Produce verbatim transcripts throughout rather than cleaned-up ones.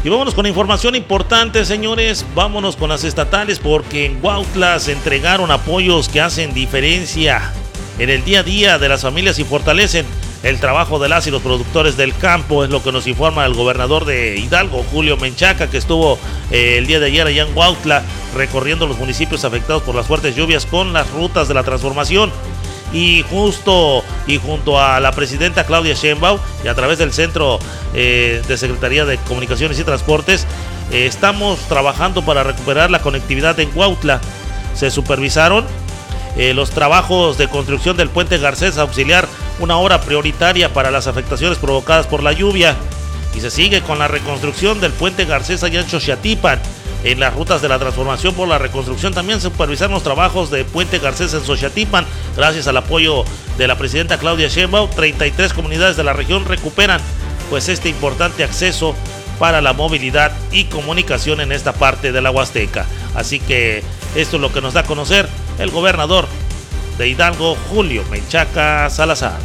Y vámonos con información importante, señores. Vámonos con las estatales, porque en Huautla se entregaron apoyos que hacen diferencia en el día a día de las familias y fortalecen el trabajo de las y los productores del campo. Es lo que nos informa el gobernador de Hidalgo, Julio Menchaca, que estuvo eh, el día de ayer allá en Huautla recorriendo los municipios afectados por las fuertes lluvias con las rutas de la transformación. Y justo y junto a la presidenta Claudia Sheinbaum y a través del Centro eh, de Secretaría de Comunicaciones y Transportes, eh, estamos trabajando para recuperar la conectividad en Huautla. Se supervisaron eh, los trabajos de construcción del puente Garcés Auxiliar, una obra prioritaria para las afectaciones provocadas por la lluvia, y se sigue con la reconstrucción del puente Garcés allá en Xochiatípan. En las rutas de la transformación por la reconstrucción también se supervisaron los trabajos de puente Garcés en Xochiatípan. Gracias al apoyo de la presidenta Claudia Sheinbaum, treinta y tres comunidades de la región recuperan pues este importante acceso para la movilidad y comunicación en esta parte de la Huasteca. Así que esto es lo que nos da a conocer el gobernador de Hidalgo, Julio Menchaca Salazar.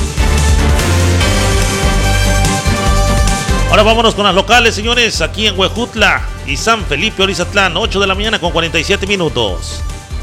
Ahora vámonos con las locales, señores, aquí en Huejutla y San Felipe Orizatlán, ocho de la mañana con cuarenta y siete minutos.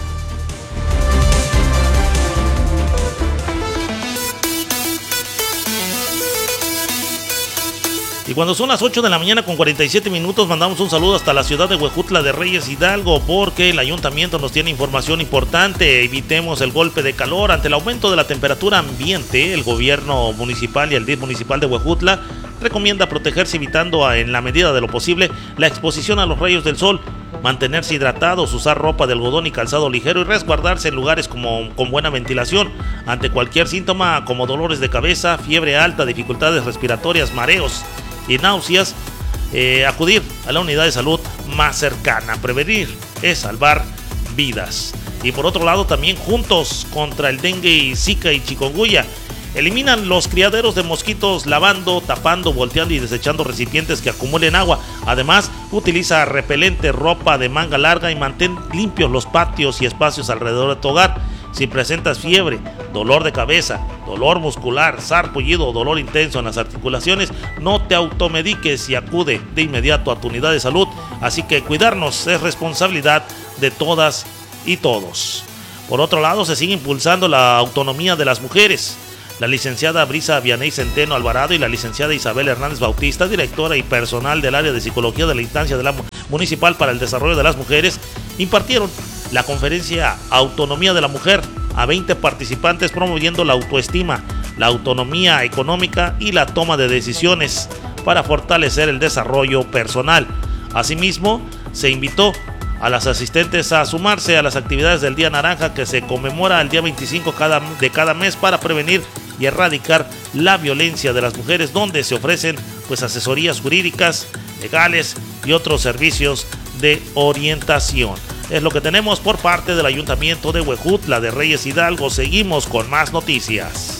Y cuando son las ocho de la mañana con cuarenta y siete minutos, mandamos un saludo hasta la ciudad de Huejutla de Reyes Hidalgo, porque el ayuntamiento nos tiene información importante. Evitemos el golpe de calor ante el aumento de la temperatura ambiente. El gobierno municipal y el D I F municipal de Huejutla recomienda protegerse evitando en la medida de lo posible la exposición a los rayos del sol, mantenerse hidratados, usar ropa de algodón y calzado ligero y resguardarse en lugares como, con buena ventilación. Ante cualquier síntoma como dolores de cabeza, fiebre alta, dificultades respiratorias, mareos y náuseas, eh, acudir a la unidad de salud más cercana. Prevenir es salvar vidas. Y por otro lado, también juntos contra el dengue, y zika y chikungunya. Eliminan los criaderos de mosquitos lavando, tapando, volteando y desechando recipientes que acumulen agua. Además, utiliza repelente, ropa de manga larga y mantén limpios los patios y espacios alrededor de tu hogar. Si presentas fiebre, dolor de cabeza, dolor muscular, sarpullido o dolor intenso en las articulaciones, no te automediques y acude de inmediato a tu unidad de salud. Así que cuidarnos es responsabilidad de todas y todos. Por otro lado, se sigue impulsando la autonomía de las mujeres. La licenciada Brisa Vianey Centeno Alvarado y la licenciada Isabel Hernández Bautista, directora y personal del área de psicología de la instancia de la Municipal para el Desarrollo de las Mujeres, impartieron la conferencia Autonomía de la Mujer a veinte participantes, promoviendo la autoestima, la autonomía económica y la toma de decisiones para fortalecer el desarrollo personal. Asimismo, se invitó a las asistentes a sumarse a las actividades del Día Naranja, que se conmemora el día veinticinco de cada mes para prevenir y erradicar la violencia de las mujeres, donde se ofrecen pues asesorías jurídicas, legales y otros servicios de orientación. Es lo que tenemos por parte del Ayuntamiento de Huejutla de Reyes Hidalgo. Seguimos con más noticias.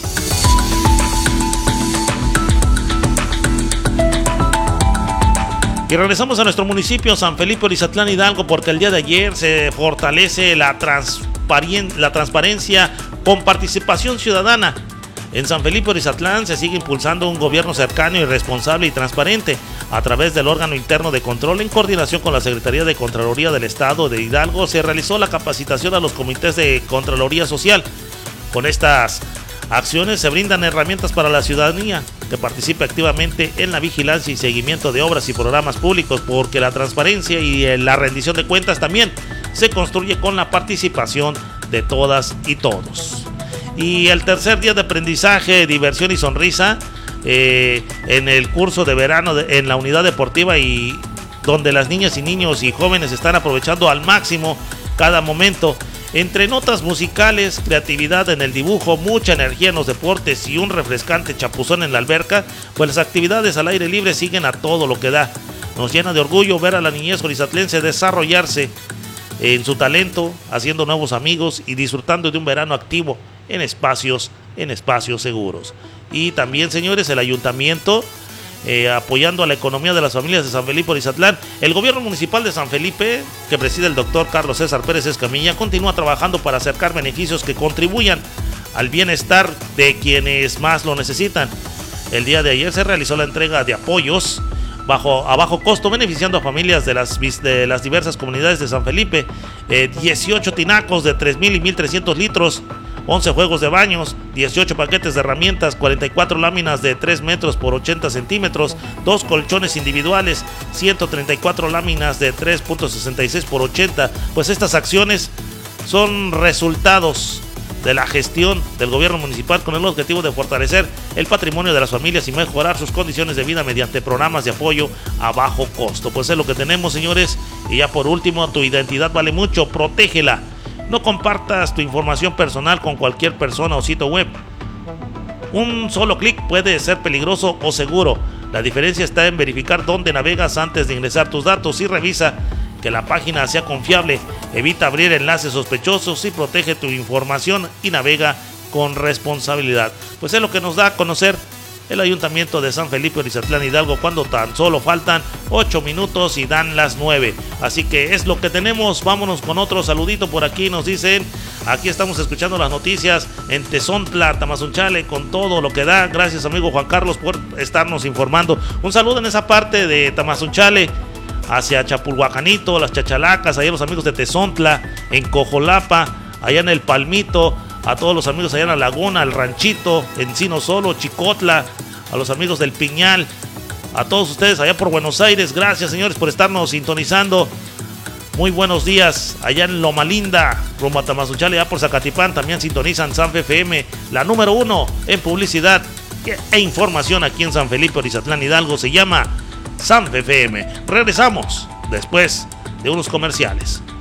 Y regresamos a nuestro municipio, San Felipe Orizatlán Hidalgo, porque el día de ayer se fortalece la, transparen- la transparencia con participación ciudadana. En San Felipe Orizatlán se sigue impulsando un gobierno cercano y responsable y transparente a través del órgano interno de control. En coordinación con la Secretaría de Contraloría del Estado de Hidalgo, se realizó la capacitación a los comités de Contraloría Social. Con estas acciones se brindan herramientas para la ciudadanía que participe activamente en la vigilancia y seguimiento de obras y programas públicos, porque la transparencia y la rendición de cuentas también se construye con la participación de todas y todos. Y el tercer día de aprendizaje, diversión y sonrisa eh, en el curso de verano de, en la unidad deportiva, y donde las niñas y niños y jóvenes están aprovechando al máximo cada momento. Entre notas musicales, creatividad en el dibujo, mucha energía en los deportes y un refrescante chapuzón en la alberca, pues las actividades al aire libre siguen a todo lo que da. Nos llena de orgullo ver a la niñez orizatlense desarrollarse en su talento, haciendo nuevos amigos y disfrutando de un verano activo en espacios, en espacios seguros. Y también, señores, el ayuntamiento eh, apoyando a la economía de las familias de San Felipe Orizatlán. El gobierno municipal de San Felipe, que preside el doctor Carlos César Pérez Escamilla, continúa trabajando para acercar beneficios que contribuyan al bienestar de quienes más lo necesitan. El día de ayer se realizó la entrega de apoyos bajo, a bajo costo, beneficiando a familias de las, de las diversas comunidades de San Felipe. eh, dieciocho tinacos de tres mil y mil trescientos litros, once juegos de baños, dieciocho paquetes de herramientas, cuarenta y cuatro láminas de tres metros por ochenta centímetros, dos colchones individuales, ciento treinta y cuatro láminas de tres punto sesenta y seis por ochenta. Pues estas acciones son resultados de la gestión del gobierno municipal con el objetivo de fortalecer el patrimonio de las familias y mejorar sus condiciones de vida mediante programas de apoyo a bajo costo. Pues es lo que tenemos, señores. Y ya por último, tu identidad vale mucho, protégela. No compartas tu información personal con cualquier persona o sitio web. Un solo clic puede ser peligroso o seguro. La diferencia está en verificar dónde navegas antes de ingresar tus datos y revisa que la página sea confiable. Evita abrir enlaces sospechosos y protege tu información y navega con responsabilidad. Pues es lo que nos da a conocer el Ayuntamiento de San Felipe Orizatlán Hidalgo cuando tan solo faltan ocho minutos y dan las nueve. Así que es lo que tenemos. Vámonos con otro saludito por aquí. Nos dicen, aquí estamos escuchando las noticias en Tezontla, Tamazunchale, con todo lo que da. Gracias, amigo Juan Carlos, por estarnos informando. Un saludo en esa parte de Tamazunchale hacia Chapulhuacanito, las Chachalacas, allá los amigos de Tezontla, en Cojolapa, allá en el Palmito, a todos los amigos allá en la Laguna, el Ranchito, Encino Solo, Chicotla, a los amigos del Piñal, a todos ustedes allá por Buenos Aires. Gracias, señores, por estarnos sintonizando. Muy buenos días allá en Loma Linda, rumbo a Tamazunchale, allá por Zacatipán, también sintonizan Sanfe F M, la número uno en publicidad e información aquí en San Felipe Orizatlán Hidalgo. Se llama Sanfe F M. Regresamos después de unos comerciales.